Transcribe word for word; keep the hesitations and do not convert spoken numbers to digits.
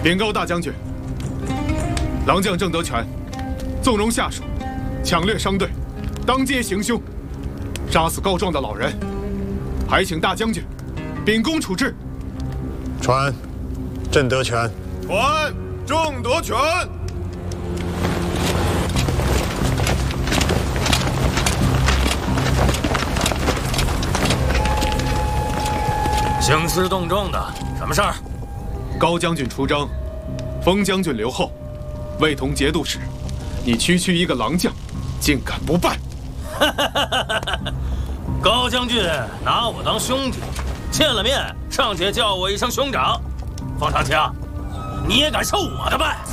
禀告大将军，狼将郑德全纵容下属，抢掠商队，当街行凶，杀死告状的老人，还请大将军秉公处置。 传，郑德全。 传，郑德全。 兴师动众的，什么事儿？ 高将军出征，封将军留后，卫同节度使，你区区一个狼将，竟敢不拜？ 高将军拿我当兄弟，见了面尚且叫我一声兄长，方长卿，你也敢受我的拜？